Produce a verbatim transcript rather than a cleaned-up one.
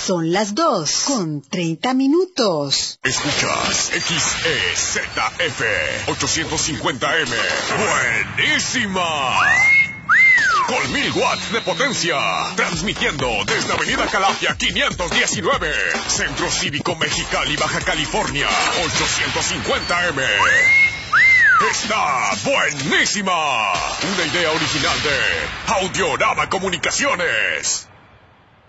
Son las dos con treinta minutos. Escuchas X E Z F ochocientos cincuenta M. ¡Buenísima! Con mil watts de potencia. Transmitiendo desde Avenida Calafia quinientos diecinueve. Centro Cívico Mexicali, Baja California. ochocientos cincuenta M. ¡Está buenísima! Una idea original de Audiorama Comunicaciones.